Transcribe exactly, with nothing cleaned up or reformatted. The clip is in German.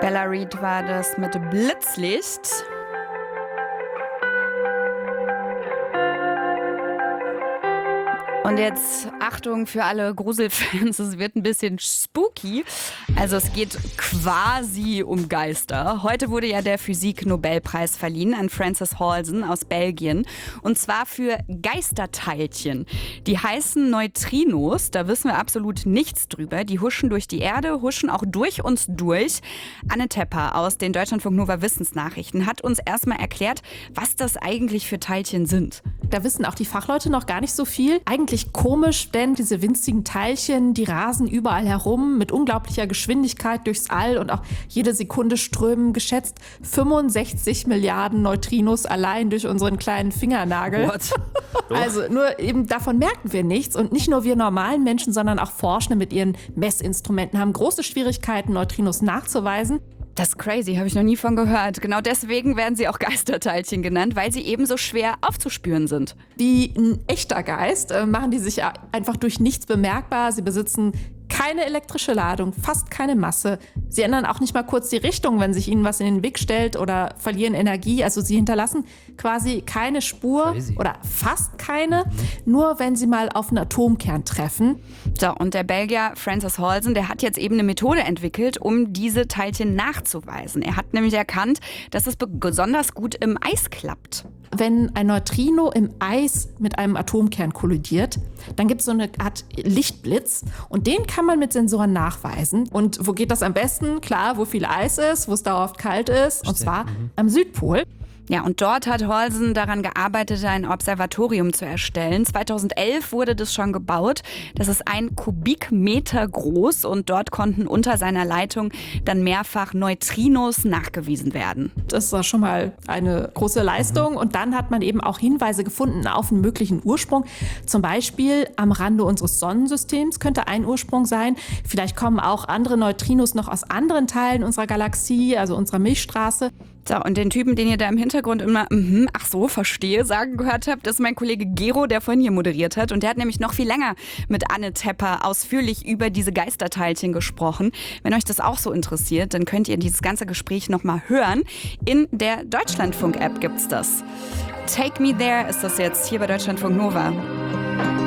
Bella Reed war das mit Blitzlicht. Und jetzt Achtung für alle Gruselfans, es wird ein bisschen spooky. Also es geht quasi um Geister. Heute wurde ja der Physik-Nobelpreis verliehen an Frances Halsen aus Belgien. Und zwar für Geisterteilchen. Die heißen Neutrinos, da wissen wir absolut nichts drüber. Die huschen durch die Erde, huschen auch durch uns durch. Anne Tepper aus den Deutschlandfunk Nova Wissensnachrichten hat uns erstmal erklärt, was das eigentlich für Teilchen sind. Da wissen auch die Fachleute noch gar nicht so viel. Eigentlich komisch, denn diese winzigen Teilchen, die rasen überall herum mit unglaublicher Geschwindigkeit durchs All und auch jede Sekunde strömen geschätzt fünfundsechzig Milliarden Neutrinos allein durch unseren kleinen Fingernagel. What? Also nur eben davon merken wir nichts. Und nicht nur wir normalen Menschen, sondern auch Forschende mit ihren Messinstrumenten haben große Schwierigkeiten, Neutrinos nachzuweisen. Das ist crazy, habe ich noch nie von gehört. Genau deswegen werden sie auch Geisterteilchen genannt, weil sie eben so schwer aufzuspüren sind. Wie ein echter Geist äh, machen die sich einfach durch nichts bemerkbar. Sie besitzen keine elektrische Ladung, fast keine Masse. Sie ändern auch nicht mal kurz die Richtung, wenn sich ihnen was in den Weg stellt oder verlieren Energie. Also sie hinterlassen quasi keine Spur Crazy. Oder fast keine, mhm. nur wenn sie mal auf einen Atomkern treffen. So, und der Belgier Frances Halsen, der hat jetzt eben eine Methode entwickelt, um diese Teilchen nachzuweisen. Er hat nämlich erkannt, dass es besonders gut im Eis klappt. Wenn ein Neutrino im Eis mit einem Atomkern kollidiert, dann gibt es so eine Art Lichtblitz und den kann man mit Sensoren nachweisen. Und wo geht das am besten? Klar, wo viel Eis ist, wo es dauerhaft kalt ist, und zwar mhm. am Südpol. Ja, und dort hat Halsen daran gearbeitet, ein Observatorium zu erstellen. zweitausendelf wurde das schon gebaut. Das ist ein Kubikmeter groß und dort konnten unter seiner Leitung dann mehrfach Neutrinos nachgewiesen werden. Das war schon mal eine große Leistung. Und dann hat man eben auch Hinweise gefunden auf einen möglichen Ursprung. Zum Beispiel am Rande unseres Sonnensystems könnte ein Ursprung sein. Vielleicht kommen auch andere Neutrinos noch aus anderen Teilen unserer Galaxie, also unserer Milchstraße. So, und den Typen, den ihr da im Hintergrund immer, mm, ach so, verstehe, sagen gehört habt, ist mein Kollege Gero, der vorhin hier moderiert hat. Und der hat nämlich noch viel länger mit Anne Tepper ausführlich über diese Geisterteilchen gesprochen. Wenn euch das auch so interessiert, dann könnt ihr dieses ganze Gespräch nochmal hören. In der Deutschlandfunk-App gibt's das. Take Me There ist das jetzt hier bei Deutschlandfunk Nova.